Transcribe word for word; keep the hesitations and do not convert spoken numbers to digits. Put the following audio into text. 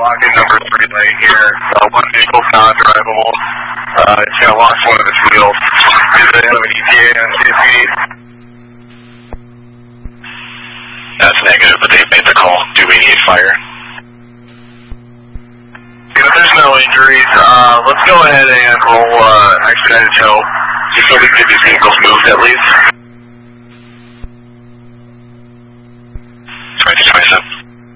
lock-in number three lane here. Uh, one vehicle's non-drivable. Uh, it's got lost one of its wheels. Does it have an E T A on C S P D? That's negative, but they made the call. Do we need fire? If there's no injuries, uh, let's go ahead and roll uh, expedited tow, just so we can get these vehicles moved at least.